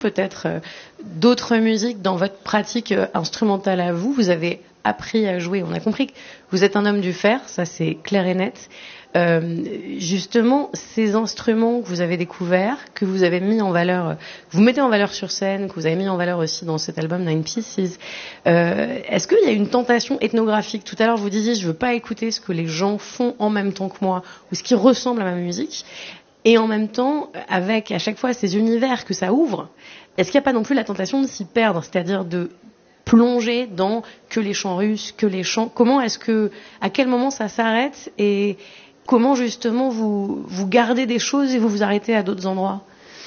peut-être d'autres musiques dans votre pratique instrumentale à vous. Vous avez appris à jouer. On a compris que vous êtes un homme du fer, ça c'est clair et net. Justement, ces instruments que vous avez découverts, que vous avez mis en valeur, que vous mettez en valeur sur scène, que vous avez mis en valeur aussi dans cet album Nine Pieces, est-ce qu'il y a une tentation ethnographique? Tout à l'heure, vous disiez, je veux pas écouter ce que les gens font en même temps que moi, ou ce qui ressemble à ma musique. Et en même temps, avec à chaque fois ces univers que ça ouvre, est-ce qu'il n'y a pas non plus la tentation de s'y perdre, c'est-à-dire de plonger dans que les chants russes, que les chants... à quel moment ça s'arrête et comment justement vous gardez des choses et vous arrêtez à d'autres endroits?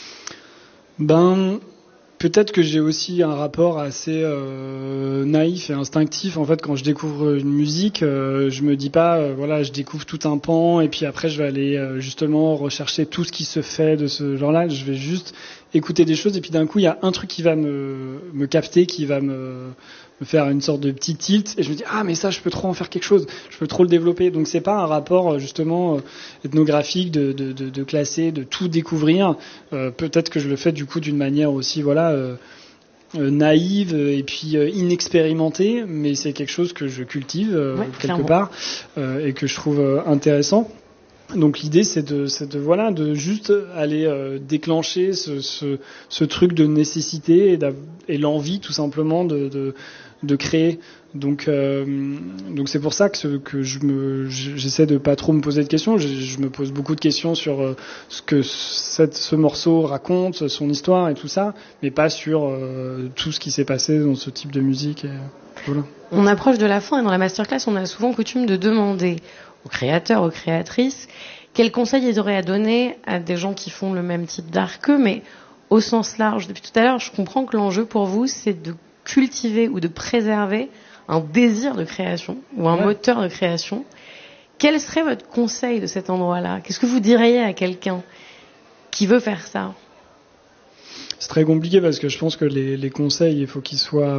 Peut-être que j'ai aussi un rapport assez naïf et instinctif. En fait, quand je découvre une musique, je me dis pas, je découvre tout un pan et puis après je vais aller justement rechercher tout ce qui se fait de ce genre-là. Je vais juste écouter des choses et puis d'un coup, il y a un truc qui va me capter, qui va me faire une sorte de petit tilt et je me dis mais ça je peux trop en faire quelque chose, je peux trop le développer. Donc c'est pas un rapport justement ethnographique de classer, de tout découvrir. Peut-être que je le fais du coup d'une manière aussi naïve et puis inexpérimentée, mais c'est quelque chose que je cultive quelque part et que je trouve intéressant. Donc l'idée c'est de juste aller déclencher ce truc de nécessité et l'envie tout simplement de créer. Donc c'est pour ça que j'essaie de pas trop me poser de questions. Je me pose beaucoup de questions sur ce que ce morceau raconte, son histoire et tout ça, mais pas sur tout ce qui s'est passé dans ce type de musique. Voilà. On approche de la fin et dans la masterclass, on a souvent coutume de demander aux créateurs, aux créatrices, quels conseils ils auraient à donner à des gens qui font le même type d'art qu'eux, mais au sens large. Depuis tout à l'heure, je comprends que l'enjeu pour vous, c'est de cultiver ou de préserver un désir de création ou un moteur de création. Quel serait votre conseil de cet endroit-là? Qu'est-ce que vous diriez à quelqu'un qui veut faire ça? C'est très compliqué parce que je pense que les conseils, il faut qu'ils soient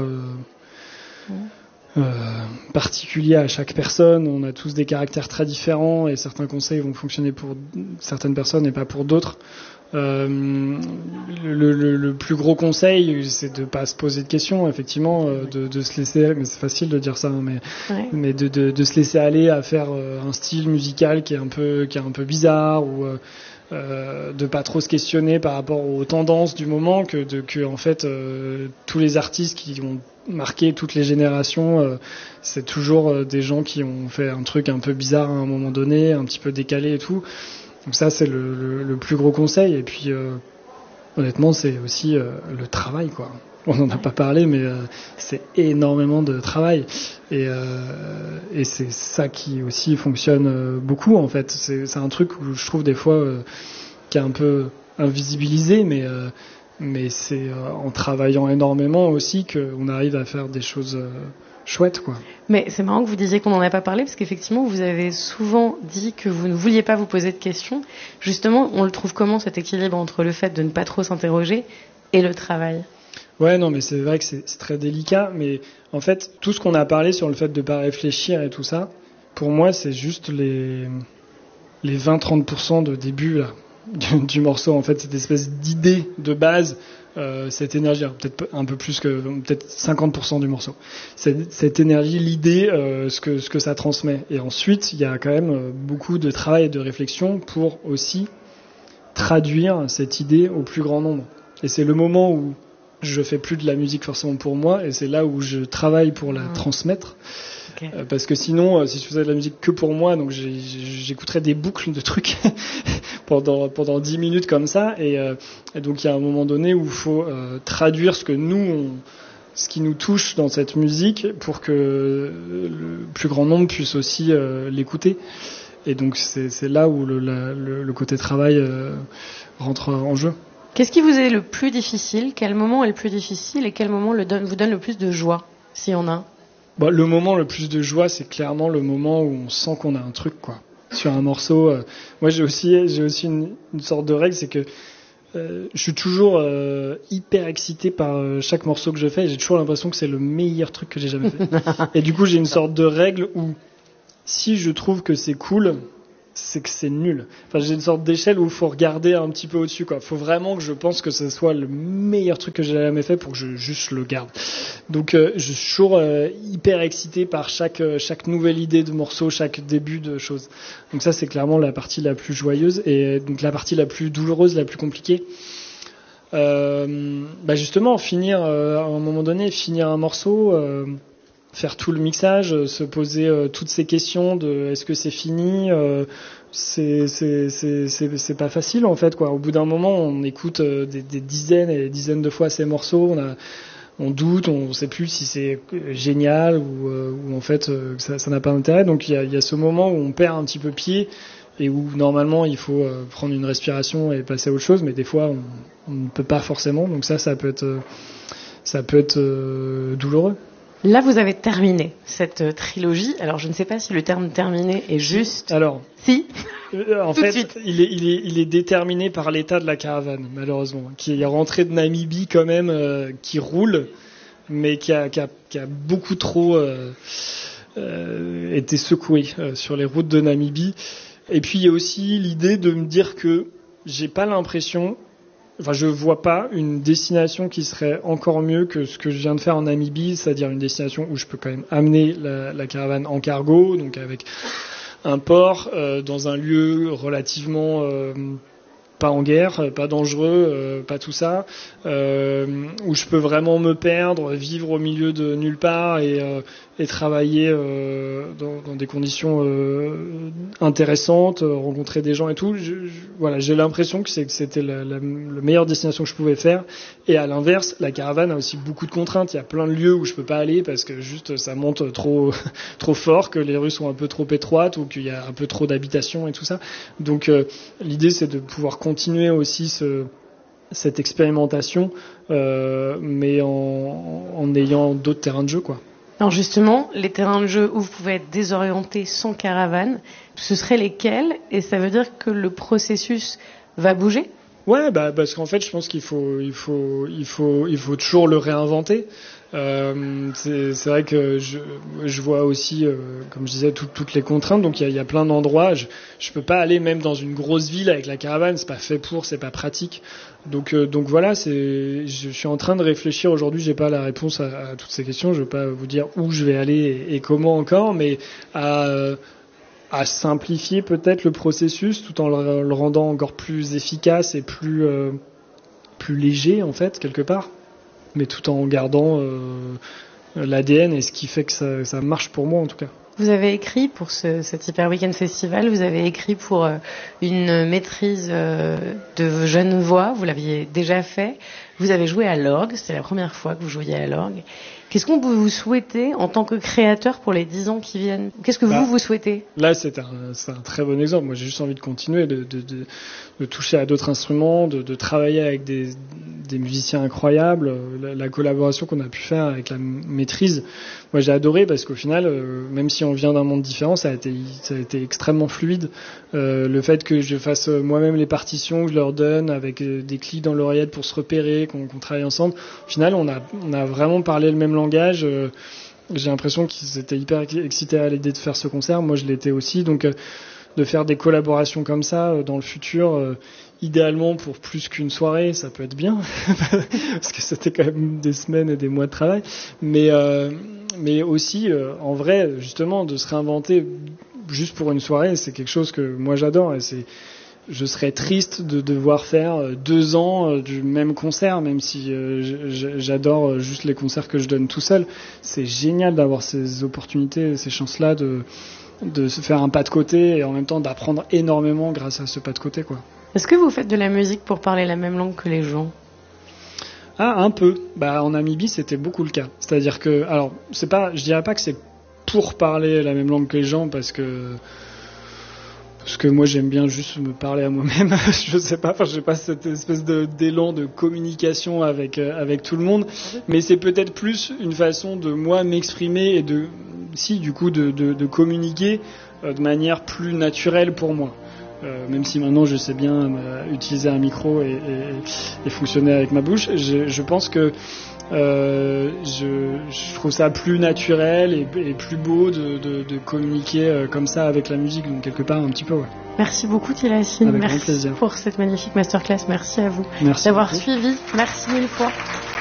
particulier à chaque personne. On a tous des caractères très différents et certains conseils vont fonctionner pour certaines personnes et pas pour d'autres. Le plus gros conseil, c'est de pas se poser de questions, effectivement, de se laisser, mais c'est facile de dire ça, mais de se laisser aller à faire un style musical qui est un peu bizarre ou de pas trop se questionner par rapport aux tendances du moment, que en fait tous les artistes qui ont marqué toutes les générations, c'est toujours des gens qui ont fait un truc un peu bizarre à un moment donné, un petit peu décalé et tout. Donc ça c'est le plus gros conseil. Et puis honnêtement c'est aussi le travail quoi. On n'en a pas parlé, mais c'est énormément de travail et c'est ça qui aussi fonctionne beaucoup en fait. C'est un truc où je trouve des fois qui est un peu invisibilisé, mais c'est en travaillant énormément aussi qu'on arrive à faire des choses chouettes quoi. Mais c'est marrant que vous disiez qu'on n'en a pas parlé parce qu'effectivement vous avez souvent dit que vous ne vouliez pas vous poser de questions. Justement, on le trouve comment cet équilibre entre le fait de ne pas trop s'interroger et le travail? Ouais, non, mais c'est vrai que c'est très délicat, mais en fait, tout ce qu'on a parlé sur le fait de pas réfléchir et tout ça, pour moi, c'est juste les 20-30% de début là, du morceau, en fait, cette espèce d'idée de base, cette énergie, peut-être un peu plus que, peut-être 50% du morceau. Cette énergie, l'idée, ce que ça transmet. Et ensuite, il y a quand même beaucoup de travail et de réflexion pour aussi traduire cette idée au plus grand nombre. Et c'est le moment où je fais plus de la musique forcément pour moi, et c'est là où je travaille pour la transmettre. Okay. Parce que sinon, si je faisais de la musique que pour moi, donc j'écouterais des boucles de trucs pendant 10 minutes comme ça, et donc il y a un moment donné où il faut traduire ce qui nous touche dans cette musique pour que le plus grand nombre puisse aussi l'écouter. Et donc c'est là où le côté travail rentre en jeu. Qu'est-ce qui vous est le plus difficile? Quel moment est le plus difficile et quel moment vous donne le plus de joie, s'il y en a? Le moment le plus de joie, c'est clairement le moment où on sent qu'on a un truc, quoi. Sur un morceau. Moi, j'ai aussi une sorte de règle, c'est que je suis toujours hyper excité par chaque morceau que je fais. Et j'ai toujours l'impression que c'est le meilleur truc que j'ai jamais fait. Et du coup, j'ai une sorte de règle où si je trouve que c'est cool, c'est que c'est nul. Enfin, j'ai une sorte d'échelle où il faut regarder un petit peu au-dessus, quoi. Faut vraiment que je pense que ce soit le meilleur truc que j'ai jamais fait pour que je juste le garde. Donc, je suis toujours hyper excité par chaque nouvelle idée de morceau, chaque début de choses. Donc ça, c'est clairement la partie la plus joyeuse et donc la partie la plus douloureuse, la plus compliquée. Justement, finir à un moment donné, finir un morceau. Faire tout le mixage, se poser toutes ces questions de est-ce que c'est fini, c'est pas facile en fait quoi. Au bout d'un moment, on écoute des dizaines et des dizaines de fois ces morceaux, on doute, on sait plus si c'est génial ou en fait ça n'a pas d'intérêt. Donc il y a ce moment où on perd un petit peu pied et où normalement il faut prendre une respiration et passer à autre chose, mais des fois on ne peut pas forcément. Donc ça peut être douloureux. Là, vous avez terminé cette trilogie. Alors, je ne sais pas si le terme terminé est juste. Alors, si. En fait, il est déterminé par l'état de la caravane, malheureusement, qui est rentré de Namibie quand même, qui roule, mais qui a beaucoup trop été secoué sur les routes de Namibie. Et puis, il y a aussi l'idée de me dire que j'ai pas l'impression. Enfin, je vois pas une destination qui serait encore mieux que ce que je viens de faire en Namibie, c'est-à-dire une destination où je peux quand même amener la caravane en cargo, donc avec un port, dans un lieu relativement pas en guerre, pas dangereux, pas tout ça, où je peux vraiment me perdre, vivre au milieu de nulle part et travailler dans des conditions intéressantes, rencontrer des gens et tout. Voilà, j'ai l'impression que c'était la meilleure destination que je pouvais faire. Et à l'inverse, la caravane a aussi beaucoup de contraintes. Il y a plein de lieux où je peux pas aller parce que juste ça monte trop fort, que les rues sont un peu trop étroites ou qu'il y a un peu trop d'habitations et tout ça. Donc l'idée c'est de pouvoir continuer aussi cette expérimentation, mais en ayant d'autres terrains de jeu, quoi. Alors justement, les terrains de jeu où vous pouvez être désorienté sans caravane, ce seraient lesquels? Et ça veut dire que le processus va bouger? Ouais, parce qu'en fait, je pense qu'il faut toujours le réinventer. C'est vrai que je vois aussi, comme je disais, toutes les contraintes. Donc il y a plein d'endroits. Je peux pas aller même dans une grosse ville avec la caravane. C'est pas fait pour, c'est pas pratique. Donc voilà, je suis en train de réfléchir aujourd'hui. J'ai pas la réponse à toutes ces questions. Je vais pas vous dire où je vais aller et comment encore, mais à simplifier peut-être le processus tout en le rendant encore plus efficace et plus léger en fait quelque part, mais tout en gardant l'ADN et ce qui fait que ça marche pour moi en tout cas. Vous avez écrit pour cet Hyper Weekend Festival, vous avez écrit pour une maîtrise de jeune voix, vous l'aviez déjà fait, vous avez joué à l'orgue, c'était la première fois que vous jouiez à l'orgue. Qu'est-ce qu'on vous souhaitez en tant que créateur pour les 10 ans qui viennent? Qu'est-ce que vous souhaitez? Là, c'est un très bon exemple. Moi, j'ai juste envie de continuer, de toucher à d'autres instruments, de travailler avec des musiciens incroyables. La collaboration qu'on a pu faire avec la maîtrise, moi, j'ai adoré parce qu'au final, même si on vient d'un monde différent, ça a été extrêmement fluide. Le fait que je fasse moi-même les partitions, que je leur donne avec des clics dans l'oreillette pour se repérer, qu'on travaille ensemble. Au final, on a vraiment parlé le même langage. J'ai l'impression qu'ils étaient hyper excités à l'idée de faire ce concert. Moi, je l'étais aussi. Donc, de faire des collaborations comme ça dans le futur, idéalement pour plus qu'une soirée, ça peut être bien, parce que c'était quand même des semaines et des mois de travail. Mais aussi, en vrai, justement, de se réinventer juste pour une soirée, c'est quelque chose que moi j'adore. Et je serais triste de devoir faire 2 ans du même concert, même si j'adore juste les concerts que je donne tout seul. C'est génial d'avoir ces opportunités, ces chances-là de se faire un pas de côté et en même temps d'apprendre énormément grâce à ce pas de côté, quoi. Est-ce que vous faites de la musique pour parler la même langue que les gens? Ah, un peu. En Namibie, c'était beaucoup le cas. C'est-à-dire que, alors, je dirais pas que c'est pour parler la même langue que les gens parce que moi j'aime bien juste me parler à moi-même. Je sais pas, j'ai pas cette espèce d'élan de communication avec tout le monde, mais c'est peut-être plus une façon de moi m'exprimer et de communiquer de manière plus naturelle pour moi. même si maintenant je sais bien utiliser un micro et fonctionner avec ma bouche, je pense que je trouve ça plus naturel et plus beau de communiquer comme ça avec la musique, donc quelque part un petit peu, ouais. Merci beaucoup Tilassine, merci pour cette magnifique masterclass, merci à vous d'avoir suivi, merci mille fois.